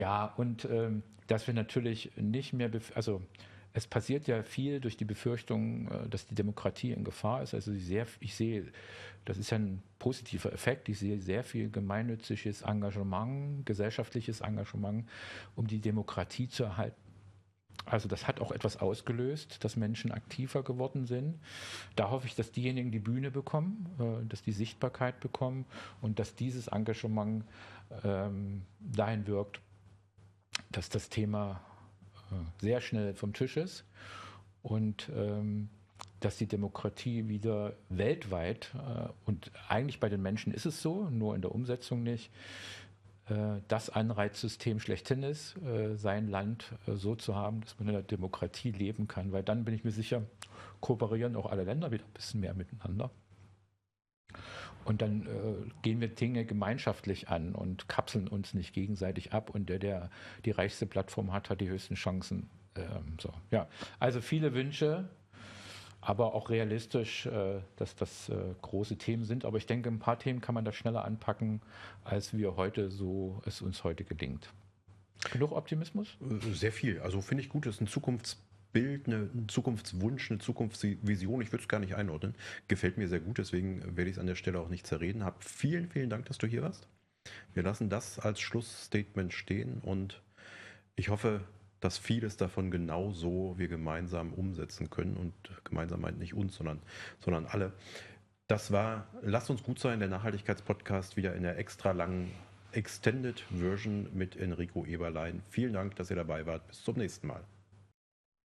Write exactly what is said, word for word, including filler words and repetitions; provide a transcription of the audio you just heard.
Ja, und ähm, dass wir natürlich nicht mehr, bef- also es passiert ja viel durch die Befürchtung, äh, dass die Demokratie in Gefahr ist. Also ich, sehr, ich sehe, das ist ja ein positiver Effekt, ich sehe sehr viel gemeinnütziges Engagement, gesellschaftliches Engagement, um die Demokratie zu erhalten. Also das hat auch etwas ausgelöst, dass Menschen aktiver geworden sind. Da hoffe ich, dass diejenigen die Bühne bekommen, äh, dass die Sichtbarkeit bekommen und dass dieses Engagement ähm, dahin wirkt, dass das Thema äh, sehr schnell vom Tisch ist und ähm, dass die Demokratie wieder weltweit, äh, und eigentlich bei den Menschen ist es so, nur in der Umsetzung nicht, äh, das Anreizsystem schlechthin ist, äh, sein Land äh, so zu haben, dass man in der Demokratie leben kann. Weil dann bin ich mir sicher, kooperieren auch alle Länder wieder ein bisschen mehr miteinander. Und dann äh, gehen wir Dinge gemeinschaftlich an und kapseln uns nicht gegenseitig ab. Und der, der die reichste Plattform hat, hat die höchsten Chancen. Ähm, so, ja. Also viele Wünsche, aber auch realistisch, äh, dass das äh, große Themen sind. Aber ich denke, ein paar Themen kann man da schneller anpacken, als wir heute so es uns heute gelingt. Genug Optimismus? Äh, Sehr viel. Also finde ich gut, das ist ein Zukunftsbild, eine, ein Zukunftswunsch, eine Zukunftsvision. Ich würde es gar nicht einordnen. Gefällt mir sehr gut, deswegen werde ich es an der Stelle auch nicht zerreden. Hab vielen, vielen Dank, dass du hier warst. Wir lassen das als Schlussstatement stehen und ich hoffe, dass vieles davon genau so wir gemeinsam umsetzen können. Und gemeinsam meint nicht uns, sondern, sondern alle. Das war Lasst uns gut sein, der Nachhaltigkeitspodcast, wieder in der extra langen Extended Version mit Enrico Eberlein. Vielen Dank, dass ihr dabei wart. Bis zum nächsten Mal.